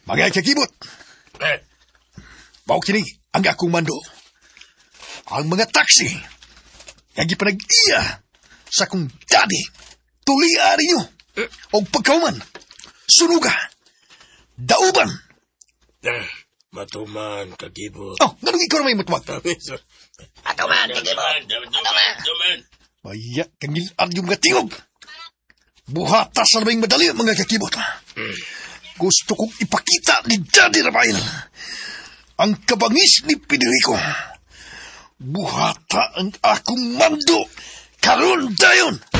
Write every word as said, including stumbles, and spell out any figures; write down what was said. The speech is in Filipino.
Mga kakibot, Eh, mao kini ang akong mando. Ang mga taksi, nga gipanag-iya sa akong daddy, tulian ninyo, o pagkauman, sunuga, dauban. eh, matuman, kagibot. Oh, ganun ikaw na may matwag. Matuman, kagibot. Matuman. Matuman. Maya, kangilan yung mga tingog. Buhatas na namang madali, mga kakibot. Gusto kong ipakita ni Daddy Rafael ang kabangis ni Federico. Buhata ang akong mando. Karon dayon.